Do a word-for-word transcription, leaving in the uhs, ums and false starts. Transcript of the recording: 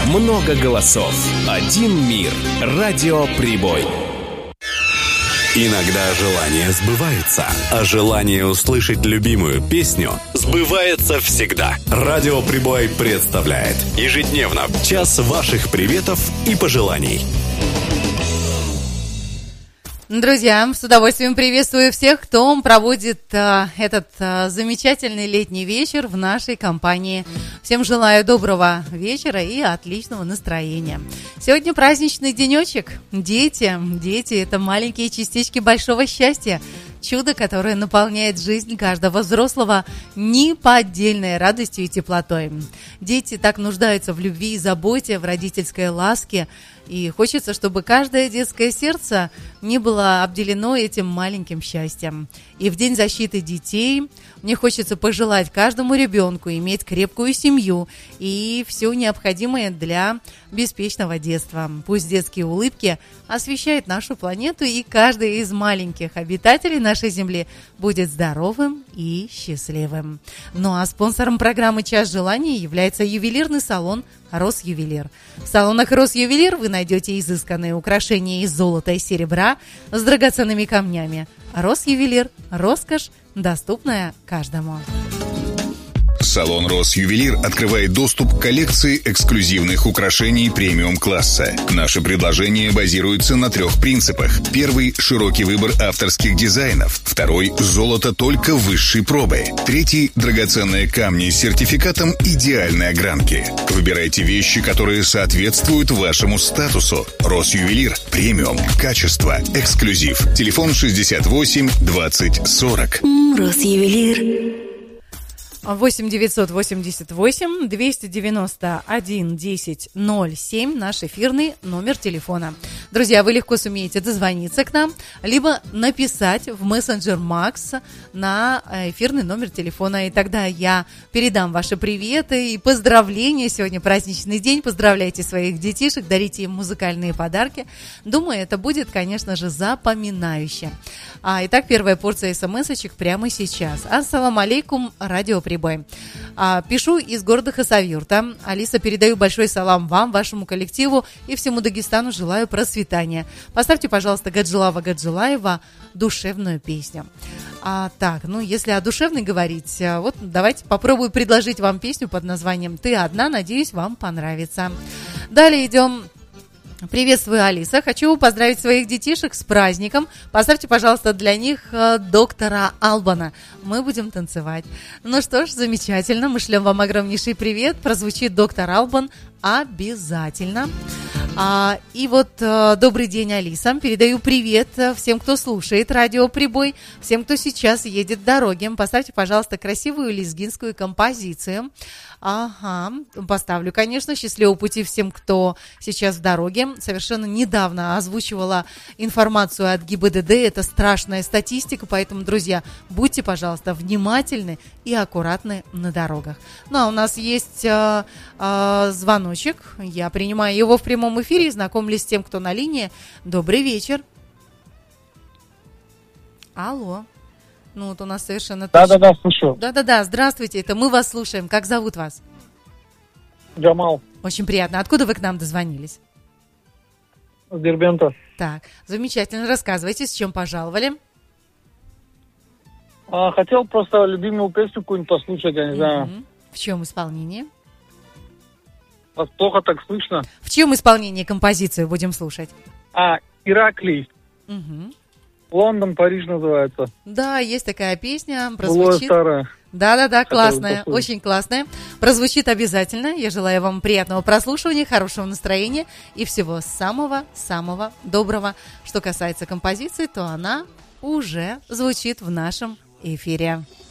много голосов, один мир. Радио Прибой. Иногда желания сбываются, а желание услышать любимую песню сбывается всегда. Радио Прибой представляет ежедневно час ваших приветов и пожеланий. Друзья, с удовольствием приветствую всех, кто проводит а, этот а, замечательный летний вечер в нашей компании. Всем желаю доброго вечера и отличного настроения. Сегодня праздничный денечек. Дети, дети – это маленькие частички большого счастья. Чудо, которое наполняет жизнь каждого взрослого неподдельной радостью и теплотой. Дети так нуждаются в любви и заботе, в родительской ласке. И хочется, чтобы каждое детское сердце не было обделено этим маленьким счастьем. И в День защиты детей мне хочется пожелать каждому ребенку иметь крепкую семью и все необходимое для беспечного детства. Пусть детские улыбки освещают нашу планету, и каждый из маленьких обитателей нашей Земли будет здоровым и счастливым. Ну а спонсором программы «Час желаний» является ювелирный салон «Росювелир». В салонах «Росювелир» вы найдете изысканные украшения из золота и серебра с драгоценными камнями. «Росювелир» – роскошь, доступная каждому. Салон «Росювелир» открывает доступ к коллекции эксклюзивных украшений премиум-класса. Наши предложения базируются на трех принципах. Первый – широкий выбор авторских дизайнов. Второй – золото только высшей пробы. Третий – драгоценные камни с сертификатом идеальной огранки. Выбирайте вещи, которые соответствуют вашему статусу. «Росювелир» – премиум, качество, эксклюзив. Телефон шестьдесят восемь двадцать сорок. «Росювелир». восемь девятьсот восемьдесят восемь двести девяносто один десять ноль семь наш эфирный номер телефона. Друзья, вы легко сумеете дозвониться к нам, либо написать в мессенджер Макс на эфирный номер телефона, и тогда я передам ваши приветы и поздравления. Сегодня праздничный день, поздравляйте своих детишек, дарите им музыкальные подарки. Думаю, это будет, конечно же, запоминающе. А, итак, первая порция смс-очек прямо сейчас. Ассаламу алейкум, радио Прибой. А, пишу из города Хасавюрта. Алиса, передаю большой салам вам, вашему коллективу и всему Дагестану. Желаю процветания. Поставьте, пожалуйста, Гаджилава Гаджилаева душевную песню. А, так, ну, если о душевной говорить, вот давайте попробую предложить вам песню под названием «Ты одна». Надеюсь, вам понравится. Далее идем. Приветствую, Алиса. Хочу поздравить своих детишек с праздником. Поставьте, пожалуйста, для них э, доктора Албана. Мы будем танцевать. Ну что ж, замечательно. Мы шлем вам огромнейший привет. Прозвучит доктор Албан обязательно. А, и вот э, добрый день, Алиса. Передаю привет всем, кто слушает радио Прибой, всем, кто сейчас едет дороге. Поставьте, пожалуйста, красивую лезгинскую композицию. Ага, поставлю, конечно. Счастливого пути всем, кто сейчас в дороге. Совершенно недавно озвучивала информацию от ГИБДД. Это страшная статистика, поэтому, друзья, будьте, пожалуйста, внимательны и аккуратны на дорогах. Ну, а у нас есть э, э, звоночек. Я принимаю его в прямом эфире и знакомлюсь с тем, кто на линии. Добрый вечер. Алло. Ну, вот у нас совершенно... Да-да-да, слушаю. Да-да-да, здравствуйте, это мы вас слушаем. Как зовут вас? Джамал. Очень приятно. Откуда вы к нам дозвонились? С Дербента. Так, замечательно. Рассказывайте, с чем пожаловали. А, хотел просто любимую песню какую-нибудь послушать, я не mm-hmm. знаю. В чем исполнение? Вас плохо так слышно. В чьем исполнении композицию будем слушать? А, «Ираклий». Угу. «Лондон, Париж» называется. Да, есть такая песня. Прозвучит. Старая. Да-да-да, классная, очень классная. Прозвучит обязательно. Я желаю вам приятного прослушивания, хорошего настроения и всего самого-самого доброго. Что касается композиции, то она уже звучит в нашем эфире.